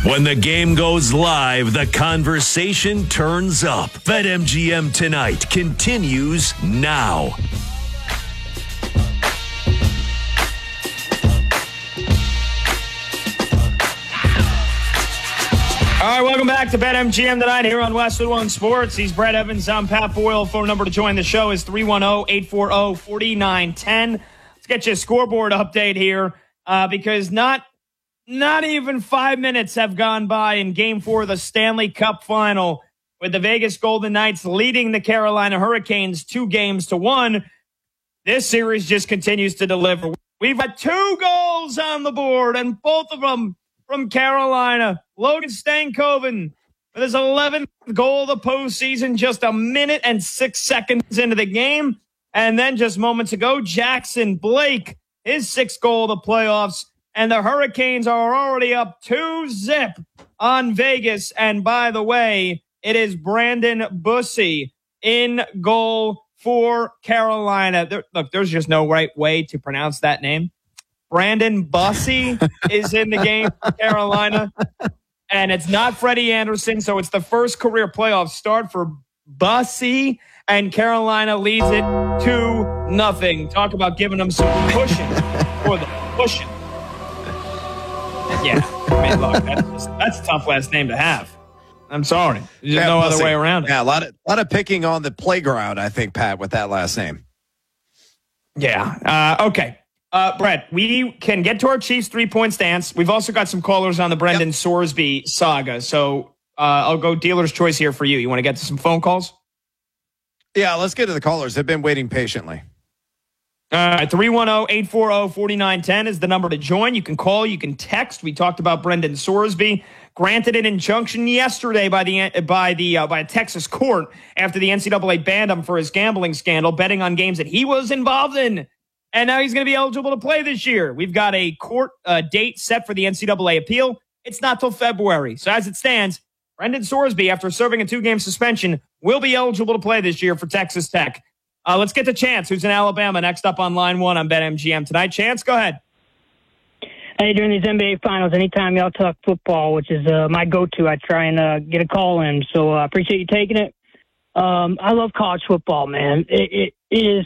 When the game goes live, the conversation turns up. BetMGM Tonight continues now. All right, welcome back to BetMGM Tonight here on Westwood One Sports. He's Brett Evans. I'm Pat Boyle. Phone number to join the show is 310-840-4910. Let's get you a scoreboard update here because not even 5 minutes have gone by in Game 4 of the Stanley Cup Final with the Vegas Golden Knights leading the Carolina Hurricanes 2-1. This series just continues to deliver. We've had 2 goals on the board, and both of them from Carolina. Logan Stankoven with his 11th goal of the postseason, just a minute and 6 seconds into the game. And then just moments ago, Jackson Blake, his 6th goal of the playoffs. And the Hurricanes are already up 2-0 on Vegas. And by the way, it is Brandon Bussi in goal for Carolina. Look, there's just no right way to pronounce that name. Brandon Bussi is in the game for Carolina. And it's not Freddie Anderson, so it's the first career playoff start for Bussi. And Carolina leads it 2-0. Talk about giving them some pushing for the pushing. Yeah, I mean, look, that's a tough last name to have. I'm sorry. There's no other way around it. Yeah, a lot of picking on the playground, I think, Pat, with that last name. Yeah. Okay. Brett, we can get to our Chiefs 3-point stance. We've also got some callers on the Brendan Sorsby saga. So I'll go dealer's choice here for you. You want to get to some phone calls? Yeah, let's get to the callers. They've been waiting patiently. 310-840-4910 is the number to join. You can call, you can text. We talked about Brendan Sorsby, granted an injunction yesterday by a Texas court after the NCAA banned him for his gambling scandal, betting on games that he was involved in. And now he's going to be eligible to play this year. We've got a court date set for the NCAA appeal. It's not till February. So as it stands, Brendan Sorsby, after serving a 2-game suspension, will be eligible to play this year for Texas Tech. Let's get to Chance, who's in Alabama, next up on line 1 on BetMGM tonight. Chance, go ahead. Hey, during these NBA Finals, anytime y'all talk football, which is my go-to, I try and get a call in. So I appreciate you taking it. I love college football, man. It is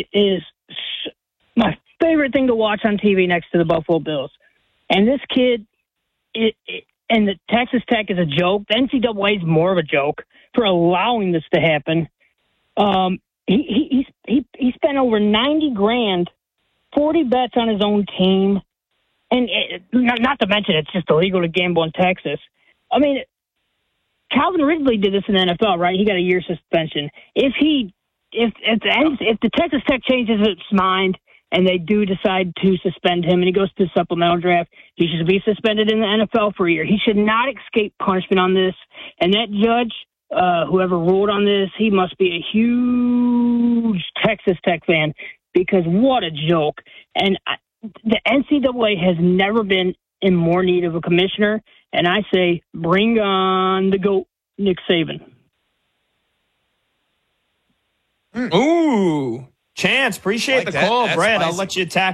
my favorite thing to watch on TV next to the Buffalo Bills. And this kid, and the Texas Tech is a joke. The NCAA is more of a joke for allowing this to happen. He spent over $90,000, 40 bets on his own team, and not to mention it's just illegal to gamble in Texas. I mean, Calvin Ridley did this in the NFL, right? He got a year suspension. If the Texas Tech changes its mind and they do decide to suspend him and he goes to the supplemental draft, he should be suspended in the NFL for a year. He should not escape punishment on this. And that judge, whoever ruled on this, he must be a huge Texas Tech fan because what a joke. And the NCAA has never been in more need of a commissioner. And I say, bring on the GOAT, Nick Saban. Ooh, Chance, appreciate the call, Brett. I'll let you attack